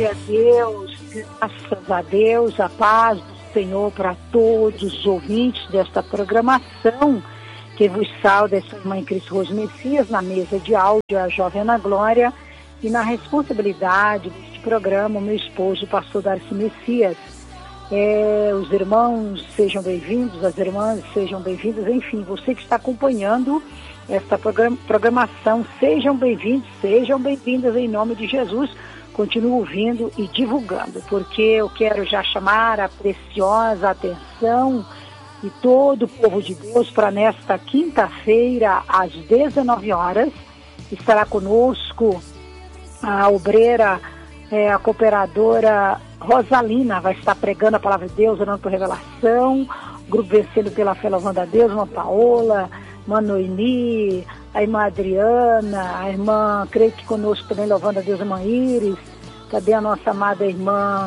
a Deus, graças a Deus, a paz do Senhor para todos os ouvintes desta programação, que vos salve a sua irmã em Cristo Rose Messias, na mesa de áudio, a Jovem Ana Glória, e na responsabilidade deste programa, o meu esposo, o pastor Darcy Messias. Os irmãos sejam bem-vindos, as irmãs sejam bem-vindas, enfim, você que está acompanhando esta programação, sejam bem-vindos, sejam bem-vindas em nome de Jesus. Continuo ouvindo e divulgando, porque eu quero já chamar a preciosa atenção de todo o povo de Deus para nesta quinta-feira, às 19 horas, estará conosco a obreira, a cooperadora Rosalina, vai estar pregando a palavra de Deus, orando por revelação, o grupo Vencendo pela Fé, louvando a Deus, irmã Paola, irmã Noemi, a irmã Adriana, a irmã, creio que conosco também, louvando a Deus, a irmã Iris, também a nossa amada irmã,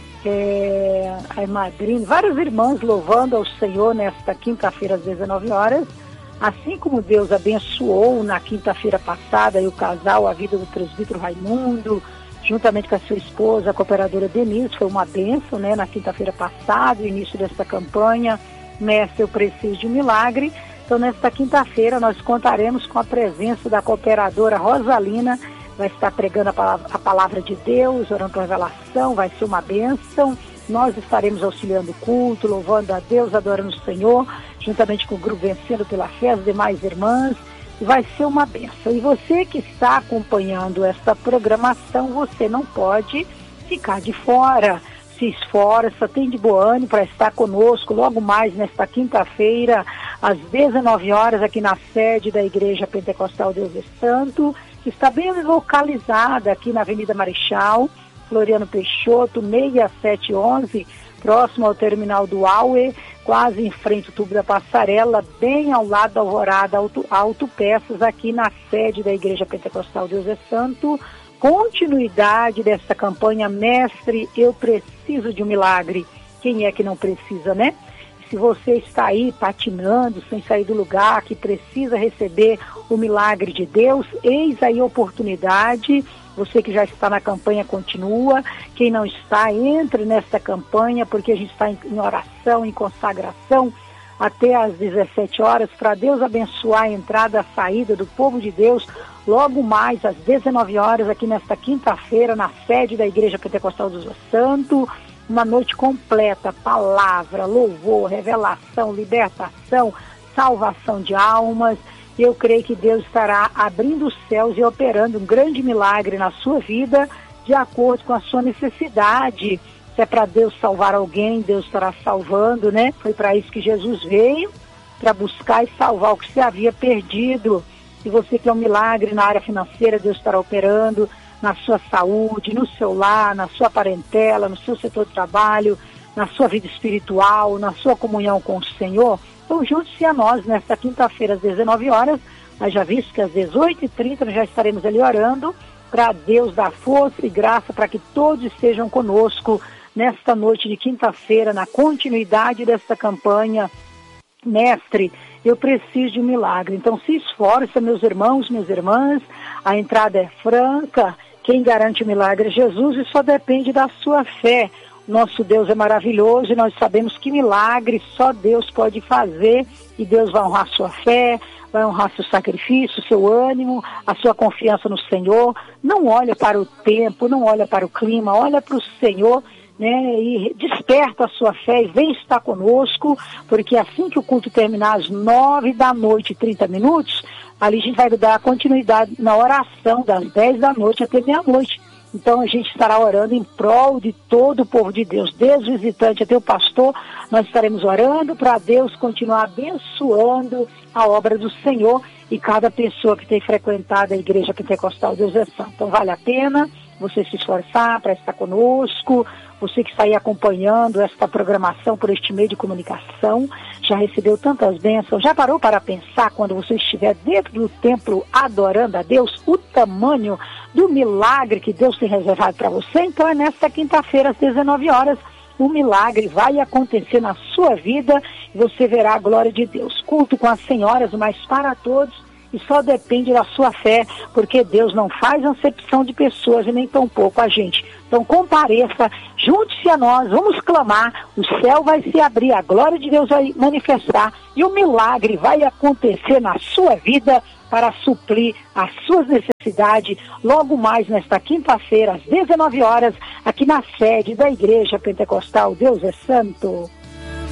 a irmã Adrine, várias irmãs louvando ao Senhor nesta quinta-feira às 19 horas, assim como Deus abençoou na quinta-feira passada e o casal, a vida do presbítero Raimundo, juntamente com a sua esposa, a cooperadora Denise, foi uma bênção, né, na quinta-feira passada, o início desta campanha, Mestre, eu preciso de um milagre. Então, nesta quinta-feira, nós contaremos com a presença da cooperadora Rosalina, vai estar pregando a palavra de Deus, orando por revelação, vai ser uma bênção. Nós estaremos auxiliando o culto, louvando a Deus, adorando o Senhor, juntamente com o grupo Vencendo pela Fé, as demais irmãs, e vai ser uma bênção. E você que está acompanhando esta programação, você não pode ficar de fora. Se esforça, tem de bom ânimo para estar conosco logo mais nesta quinta-feira, às 19 horas, aqui na sede da Igreja Pentecostal Deus é Santo, que está bem localizada aqui na Avenida Marechal, Floriano Peixoto, 6711, próximo ao terminal do Aue, quase em frente ao tubo da Passarela, bem ao lado da Alvorada Autopeças, aqui na sede da Igreja Pentecostal Deus é Santo. Continuidade dessa campanha, Mestre, eu preciso de um milagre. Quem é que não precisa, né? Se você está aí patinando, sem sair do lugar, que precisa receber o milagre de Deus, eis aí a oportunidade. Você que já está na campanha, continua. Quem não está, entre nessa campanha, porque a gente está em oração, em consagração, até às 17 horas, para Deus abençoar a entrada e a saída do povo de Deus, logo mais às 19 horas, aqui nesta quinta-feira, na sede da Igreja Pentecostal do Santo, uma noite completa, palavra, louvor, revelação, libertação, salvação de almas. Eu creio que Deus estará abrindo os céus e operando um grande milagre na sua vida, de acordo com a sua necessidade. Se é para Deus salvar alguém, Deus estará salvando, né? Foi para isso que Jesus veio, para buscar e salvar o que se havia perdido. Se você quer um milagre na área financeira, Deus estará operando na sua saúde, no seu lar, na sua parentela, no seu setor de trabalho, na sua vida espiritual, na sua comunhão com o Senhor. Então, junte-se a nós nesta quinta-feira às 19 horas, mas já visto que às 18h30 nós já estaremos ali orando, para Deus dar força e graça para que todos estejam conosco nesta noite de quinta-feira, na continuidade desta campanha, Mestre, eu preciso de um milagre. Então se esforça, meus irmãos, minhas irmãs, a entrada é franca, quem garante o milagre é Jesus e só depende da sua fé. Nosso Deus é maravilhoso e nós sabemos que milagre só Deus pode fazer, e Deus vai honrar sua fé, vai honrar seu sacrifício, seu ânimo, a sua confiança no Senhor. Não olha para o tempo, não olha para o clima, olha para o Senhor, né, e desperta a sua fé e vem estar conosco, porque assim que o culto terminar às 9h30, ali a gente vai dar continuidade na oração das 10 da noite até meia-noite. Então a gente estará orando em prol de todo o povo de Deus, desde o visitante até o pastor. Nós estaremos orando para Deus continuar abençoando a obra do Senhor e cada pessoa que tem frequentado a Igreja Pentecostal Deus é Santo. Então vale a pena você se esforçar para estar conosco. Você que está aí acompanhando esta programação por este meio de comunicação, já recebeu tantas bênçãos, já parou para pensar quando você estiver dentro do templo adorando a Deus, o tamanho do milagre que Deus tem reservado para você? Então é nesta quinta-feira às 19 horas, o milagre vai acontecer na sua vida e você verá a glória de Deus. Culto com as senhoras, mas para todos, e só depende da sua fé, porque Deus não faz acepção de pessoas e nem tampouco a gente. Então compareça, junte-se a nós, vamos clamar, o céu vai se abrir, a glória de Deus vai manifestar e o milagre vai acontecer na sua vida para suprir as suas necessidades logo mais nesta quinta-feira, às 19 horas, aqui na sede da Igreja Pentecostal Deus é Santo.